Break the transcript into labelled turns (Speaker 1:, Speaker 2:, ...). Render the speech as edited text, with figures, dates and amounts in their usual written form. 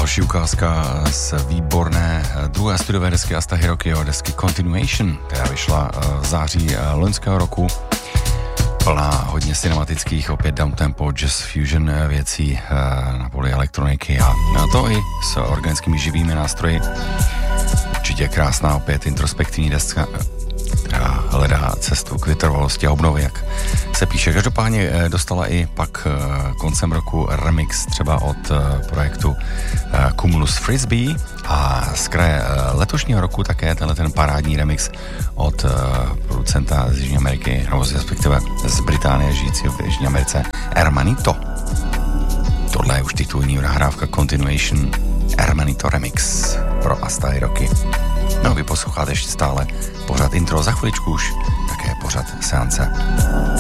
Speaker 1: Další ukázka z výborné druhé studiové desky Asta Hirokiho, desky Continuation, která vyšla v září loňského roku. Plná hodně cinematických, opět downtempo, jazz fusion věcí na poli elektroniky a to i s organickými živými nástroji. Určitě krásná opět introspektivní deska, která hledá cestu k vytrvalosti a obnově, jak se píše. Každopádně dostala i pak koncem roku remix třeba od projektu Cumulus Frisbee a z kraje letošního roku také ten parádní remix od producenta z Jižní Ameriky, nebo respektive z Británie žijícího v Jižní Americe, Hermanito. Tohle je už titulní nahrávka Continuation Hermanito remix pro Asta Hiroki. No, vy posloucháte ještě stále pořad intro, za chviličku už také pořad seance.